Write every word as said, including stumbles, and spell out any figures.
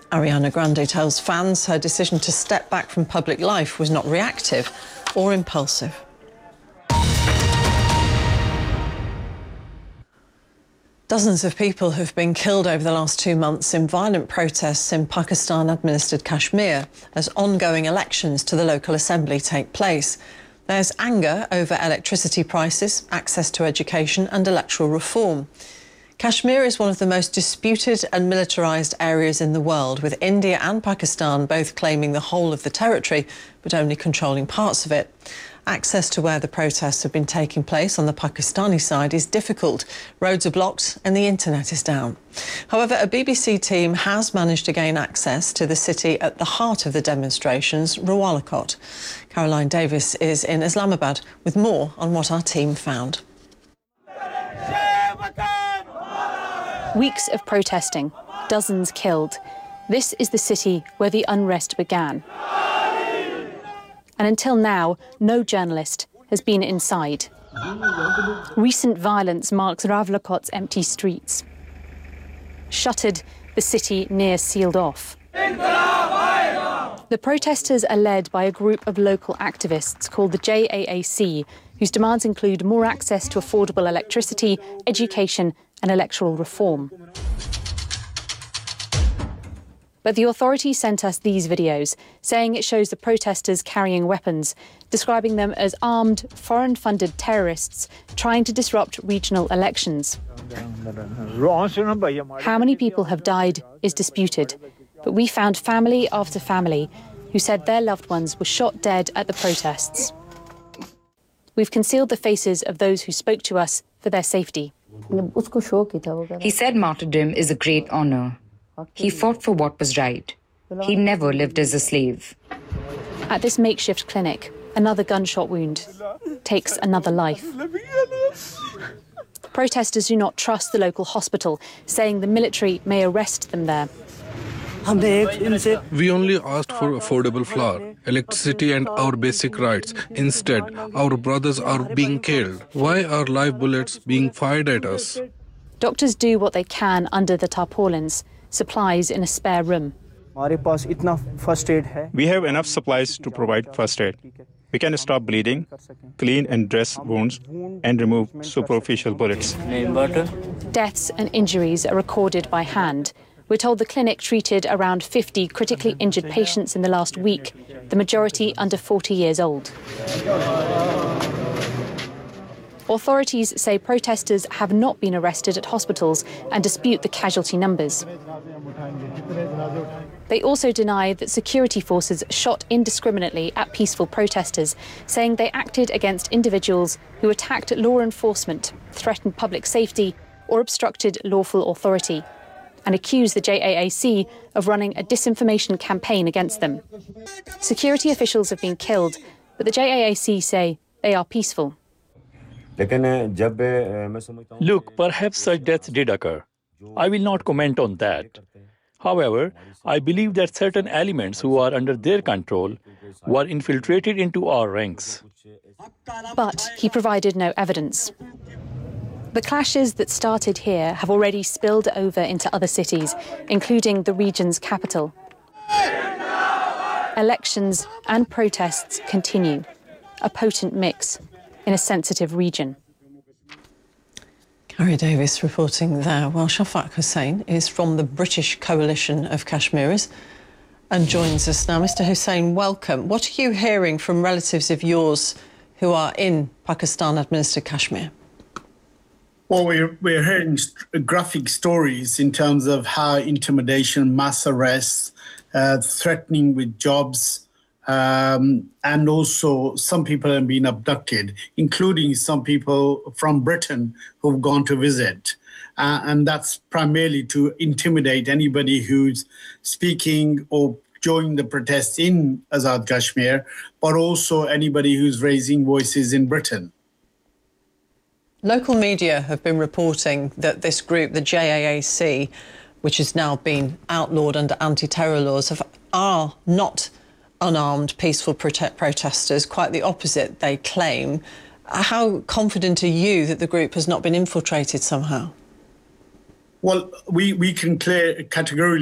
Ariana Grande tells fans her decision to step back from public life was not reactive or impulsive. Dozens of people have been killed over the last two months in violent protests in Pakistan-administered Kashmir as ongoing elections to the local assembly take place. There's anger over electricity prices, access to education and electoral reform. Kashmir is one of the most disputed and militarised areas in the world, with India and Pakistan both claiming the whole of the territory, but only controlling parts of it. Access to where the protests have been taking place on the Pakistani side is difficult. Roads are blocked and the internet is down. However, a B B C team has managed to gain access to the city at the heart of the demonstrations, Rawalakot. Caroline Davis is in Islamabad with more on what our team found. Weeks of protesting, dozens killed. This is the city where the unrest began. And until now, no journalist has been inside. Recent violence marks Rawalakot's empty streets. Shuttered, the city near sealed off. The protesters are led by a group of local activists called the J A A C, whose demands include more access to affordable electricity, education and electoral reform. But the authorities sent us these videos, saying it shows the protesters carrying weapons, describing them as armed, foreign-funded terrorists trying to disrupt regional elections. How many people have died is disputed, but we found family after family who said their loved ones were shot dead at the protests. We've concealed the faces of those who spoke to us for their safety. He said martyrdom is a great honor. He fought for what was right. He never lived as a slave. At this makeshift clinic, another gunshot wound takes another life. Protesters do not trust the local hospital, saying the military may arrest them there. We only asked for affordable flour, electricity and our basic rights. Instead, our brothers are being killed. Why are live bullets being fired at us? Doctors do what they can under the tarpaulins, supplies in a spare room. We have enough supplies to provide first aid. We can stop bleeding, clean and dress wounds, and remove superficial bullets. Deaths and injuries are recorded by hand. We're told the clinic treated around fifty critically injured patients in the last week, the majority under forty years old. Authorities say protesters have not been arrested at hospitals and dispute the casualty numbers. They also deny that security forces shot indiscriminately at peaceful protesters, saying they acted against individuals who attacked law enforcement, threatened public safety or obstructed lawful authority, and accused the J A A C of running a disinformation campaign against them. Security officials have been killed, but the J A A C say they are peaceful. Look, perhaps such deaths did occur. I will not comment on that. However, I believe that certain elements who are under their control were infiltrated into our ranks. But he provided no evidence. The clashes that started here have already spilled over into other cities, including the region's capital. Elections and protests continue, a potent mix in a sensitive region. Carrie Davis reporting there, while Shafaq Hussain is from the British Coalition of Kashmiris and joins us now. Mister Hussain, welcome. What are you hearing from relatives of yours who are in Pakistan-administered Kashmir? Well, we're, we're hearing st- graphic stories in terms of how intimidation, mass arrests, uh, threatening with jobs, um, and also some people have been abducted, including some people from Britain who've gone to visit. Uh, and that's primarily to intimidate anybody who's speaking or joining the protests in Azad Kashmir, but also anybody who's raising voices in Britain. Local media have been reporting that this group, the J A A C, which has now been outlawed under anti-terror laws, have, are not unarmed, peaceful prote- protesters. Quite the opposite, they claim. How confident are you that the group has not been infiltrated somehow? Well, we, we can clear categorically